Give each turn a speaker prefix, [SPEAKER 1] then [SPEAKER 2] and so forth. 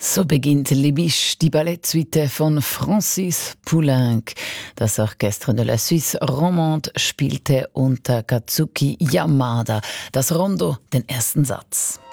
[SPEAKER 1] So beginnt Les Biches, die Ballettsuite von Francis Poulenc. Das Orchestre de la Suisse Romande spielte unter Kazuki Yamada das Rondo, den ersten Satz.